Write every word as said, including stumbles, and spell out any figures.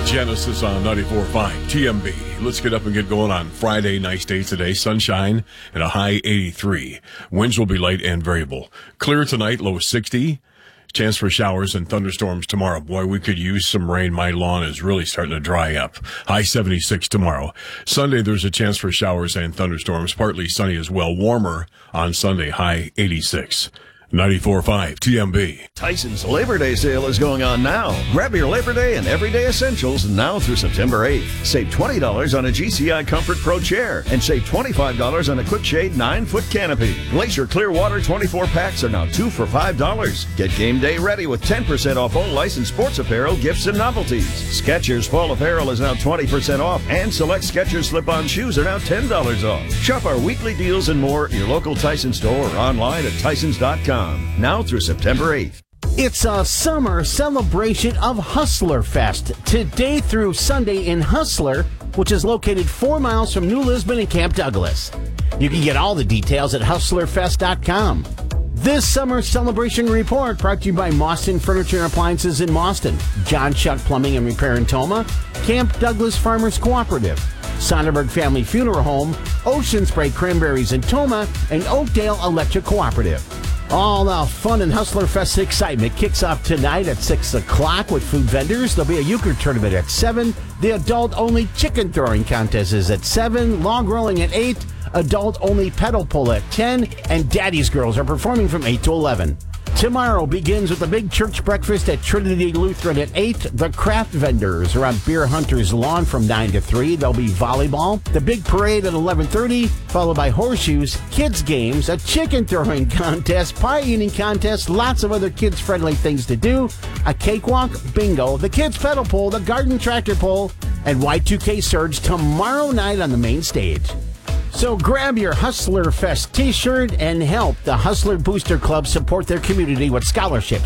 Genesis on ninety-four point five T M B. Let's get up and get going on Friday. Nice day today. Sunshine and a high eighty-three. Winds will be light and variable. Clear tonight, low sixty. Chance for showers and thunderstorms tomorrow. Boy, we could use some rain. My lawn is really starting to dry up. High seventy-six tomorrow. Sunday, there's a chance for showers and thunderstorms. Partly sunny as well. Warmer on Sunday. High eighty-six. ninety-four point five T M B. Tyson's Labor Day sale is going on now. Grab your Labor Day and everyday essentials now through September eighth. Save twenty dollars on a G C I Comfort Pro chair and save twenty-five dollars on a QuickShade nine foot canopy. Glacier Clearwater twenty-four packs are now two for five dollars. Get game day ready with ten percent off all licensed sports apparel, gifts, and novelties. Skechers Fall Apparel is now twenty percent off, and select Skechers slip-on shoes are now ten dollars off. Shop our weekly deals and more at your local Tyson store or online at tysons dot com. Now through September eighth. It's a summer celebration of Hustler Fest, today through Sunday in Hustler, which is located four miles from New Lisbon and Camp Douglas. You can get all the details at hustler fest dot com. This summer celebration report brought to you by Mauston Furniture and Appliances in Mauston, John Chuck Plumbing and Repair in Toma, Camp Douglas Farmers Cooperative, Sonderberg Family Funeral Home, Ocean Spray Cranberries in Toma, and Oakdale Electric Cooperative. All the fun and Hustler Fest excitement kicks off tonight at six o'clock with food vendors. There'll be a euchre tournament at seven. The adult-only chicken throwing contest is at seven. Log rolling at eight. Adult-only pedal pull at ten. And Daddy's Girls are performing from eight to eleven. Tomorrow begins with a big church breakfast at Trinity Lutheran at eight. The craft vendors are on Beer Hunter's Lawn from nine to three. There'll be volleyball. The big parade at eleven thirty, followed by horseshoes, kids games, a chicken throwing contest, pie eating contest, lots of other kids-friendly things to do, a cakewalk, bingo, the kids pedal pull, the garden tractor pull, and Y two K Surge tomorrow night on the main stage. So grab your Hustler Fest t-shirt and help the Hustler Booster Club support their community with scholarships,